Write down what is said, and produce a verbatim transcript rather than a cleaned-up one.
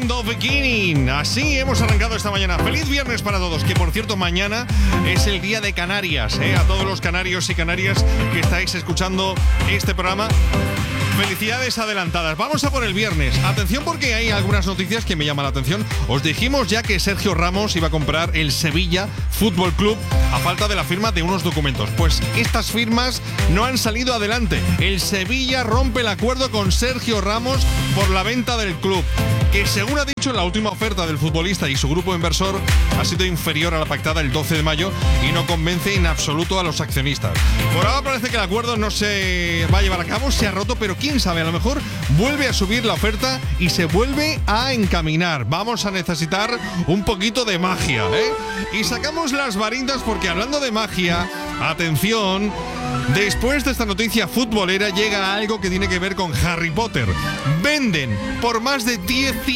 From the Beginning. Así hemos arrancado esta mañana. Feliz viernes para todos, que por cierto mañana es el día de Canarias, ¿eh? A todos los canarios y canarias que estáis escuchando este programa, felicidades adelantadas. Vamos a por el viernes. Atención, porque hay algunas noticias que me llaman la atención. Os dijimos ya que Sergio Ramos iba a comprar el Sevilla Fútbol Club a falta de la firma de unos documentos. Pues estas firmas no han salido adelante. El Sevilla rompe el acuerdo con Sergio Ramos por la venta del club, que según ha dicho la última oferta del futbolista y su grupo inversor ha sido inferior a la pactada el doce de mayo y no convence en absoluto a los accionistas. Por ahora parece que el acuerdo no se va a llevar a cabo, se ha roto, pero quién sabe, a lo mejor vuelve a subir la oferta y se vuelve a encaminar. Vamos a necesitar un poquito de magia, ¿eh? Y sacamos las varitas porque, hablando de magia, atención, después de esta noticia futbolera llega algo que tiene que ver con Harry Potter. Venden por más de diez